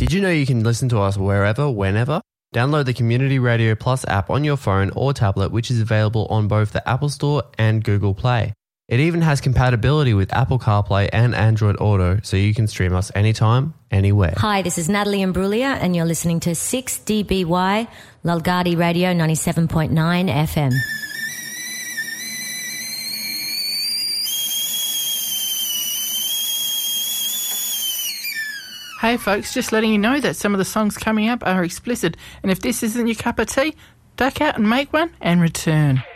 Did you know you can listen to us wherever, whenever? Download the Community Radio Plus app on your phone or tablet, which is available on both the Apple Store and Google Play. It even has compatibility with Apple CarPlay and Android Auto, so you can stream us anytime, anywhere. Hi, this is Natalie Imbruglia, and you're listening to 6DBY, Lulgardi Radio 97.9 FM. Hey folks, just letting you know that some of the songs coming up are explicit, and if this isn't your cup of tea, duck out and make one and return.